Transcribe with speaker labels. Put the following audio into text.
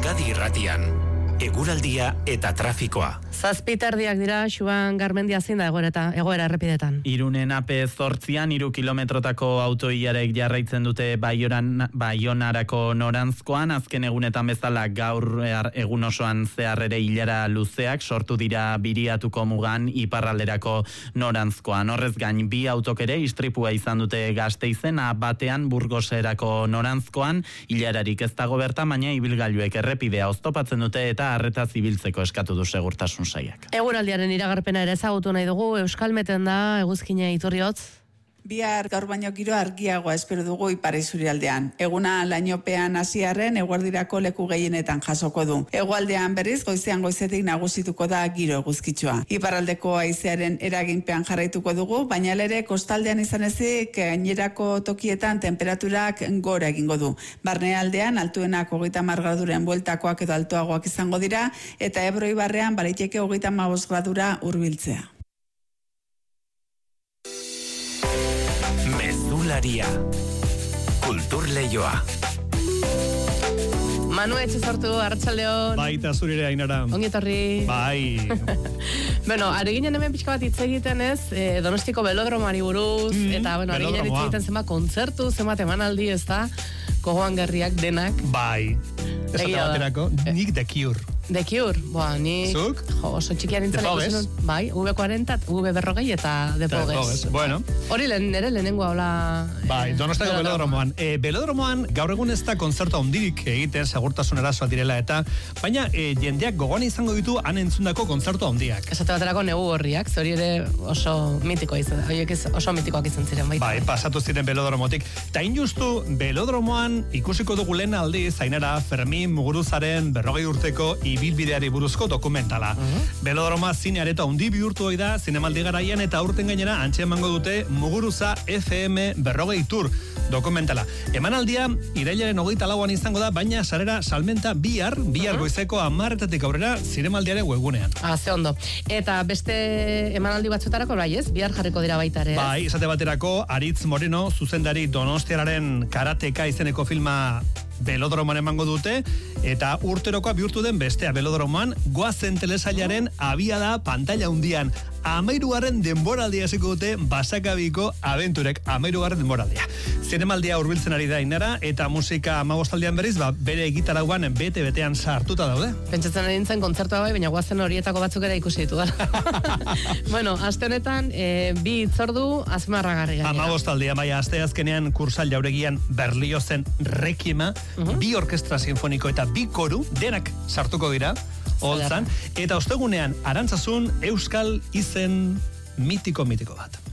Speaker 1: Euskadi Irratian, eguraldia eta trafikoa.
Speaker 2: 7:00 dira, Xuan Garmendia zein da egoera errepidetan.
Speaker 3: Irunen AP8an 3 kilometrotako autoilarek jarraitzen dute Baionarako noranzkoan, azken egunetan bezala gaur egun osoan zehar ere ilara luzeak sortu dira Biriatuko mugan iparralderako noranzkoan. Horrez gain, bi autok ere istripua izan dute Gasteizen, batean Burgoserako noranzkoan, ilararik ez dago bertan, baina ibilgailuek errepidea oztopatzen dute eta arretaz ibiltzeko eskatu du segurtasun saiak.
Speaker 2: Eguraldiaren iragarpena ere ezagutu nahi dugu, Euskalmeten da, eguzkina Iturriotz.
Speaker 4: Bihar gaur baino giro argiagoa espero dugu ipar isurialdean. Eguna lainopean hasiarren eguerdirako leku gehienetan jasoko du. Hegoaldean berriz goizetik nagusituko da giro eguzkitsua. Iparraldeko haizearen eraginpean jarraituko dugu, baina ere kostaldean izan ezik gainerako tokietan temperaturak gora egingo du. Barnealdean altuenak 30 graduren bueltakoak edo altuagoak izango dira eta Ebro ibarrean baliteke 35 gradura hurbiltzea.
Speaker 1: Mezularia, kulturleioa.
Speaker 2: Manu Etxezortu, arratsaldeon.
Speaker 5: Baita zurire Ainara.
Speaker 2: Ongi etorri.
Speaker 5: Bai.
Speaker 2: Bueno, ari ginen hemen pixka bat hitz egiten ez, Donostiko belodromari buruz, eta ari ginen hitz egiten zenbat kontzertu, zenbat emanaldi, ez da, gogoan gerriak denak.
Speaker 5: Bai. Esate baterako, nik The Cure.
Speaker 2: The Cure, ni
Speaker 5: Zuk?
Speaker 2: Oso txikian nintzen ikusen. Bai, V40, V40 eta The Pogues.
Speaker 5: Bueno.
Speaker 2: Hori lehenengoa hola.
Speaker 5: Bai, Donostiko belodromoan. Belodromoan gaur egun ez da kontzertu handirik egiten, segurtasun arazoa direla eta, baina jendeak gogoan izango ditu han entzundako kontzertu handiak.
Speaker 2: Esate baterako Negu Gorriak, hori ere oso mitikoa izan, oso mitikoak izan ziren baita.
Speaker 5: Bai, pasatu ziren belodromotik. Ta injustu, belodromoan ikusiko dugu lehen aldiz, Ainara, Fermin Muguruzaren 40 urteko ibilbideari buruzko dokumentala. Belodroma zine areto handi bihurtu hoi da, zinemaldi garaian eta aurten gainera antxe emango dute Muguruza FM 40 Tour dokumentala. Emanaldia irailaren 24an izango da, baina sarera salmenta bihar goizeko 10:00 aurrera zinemaldiaren webgunean.
Speaker 2: Ze ondo. Eta beste emanaldi batzuetarako bai ez? Bihar jarriko dira baita ere.
Speaker 5: Bai, esate baterako Aritz Moreno zuzendari Donostiararen karateka izeneko filma belodroman emango dute, eta urterokoa bihurtu den bestea belodroman, goazen telesailaren abiada pantalla hundian. 13. denboraldia hasiko dute Basakabiko abenturek, 13. denboraldia. Zinemaldia hurbiltzen ari da Ainara, eta musika 15aldean berriz, bere gitarauan bete-betean sartuta daude.
Speaker 2: Pentsatzen ari nintzen kontzertua bai, baina goazen horietako batzuk ere ikusi ditu da. Bueno, aste honetan, bi itzordu azmarragarri gainera.
Speaker 5: 15aldia, bai, aste azkenean kursal jauregian Berliozen Requiema, bi orkestra sinfoniko eta bi koru, denak sartuko dira, holtzan, eta ostegunean Arantzazun euskal izen mitiko bat.